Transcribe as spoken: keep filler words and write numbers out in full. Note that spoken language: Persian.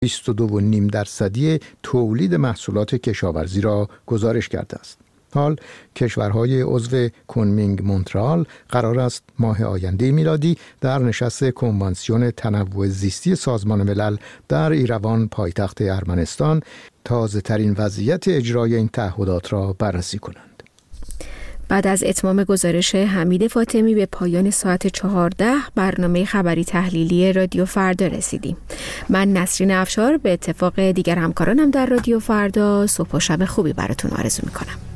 بیست و دو و نیم درصدی تولید محصولات کشاورزی را گزارش کرده است. حال کشورهای عضو کنمینگ مونترال قرار است ماه آینده میلادی در نشست کنوانسیون تنوع زیستی سازمان ملل در ایروان پایتخت ارمنستان تازه ترین وضعیت اجرای این تعهدات را بررسی کنند. بعد از اتمام گزارش حمید فاطمی به پایان ساعت چهارده برنامه خبری تحلیلی رادیو فردا رسیدیم. من نسرین افشار به اتفاق دیگر همکارانم در رادیو فردا صبح و شب خوبی براتون آرزو میکنم.